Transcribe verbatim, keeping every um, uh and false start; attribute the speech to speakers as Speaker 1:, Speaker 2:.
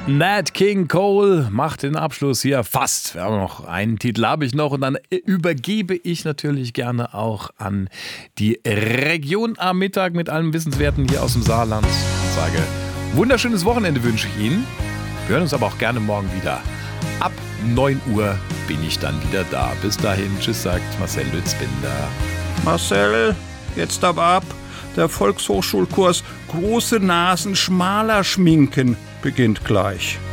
Speaker 1: Nat King Cole macht den Abschluss hier fast. Wir haben noch einen Titel, habe ich noch. Und dann übergebe ich natürlich gerne auch an die Region am Mittag mit allem Wissenswerten hier aus dem Saarland. Ich sage, wunderschönes Wochenende wünsche ich Ihnen. Wir hören uns aber auch gerne morgen wieder. Ab neun Uhr bin ich dann wieder da. Bis dahin, tschüss, sagt Marcel Lützbinder.
Speaker 2: Marcel, jetzt aber ab. Der Volkshochschulkurs Große Nasen schmaler schminken beginnt gleich.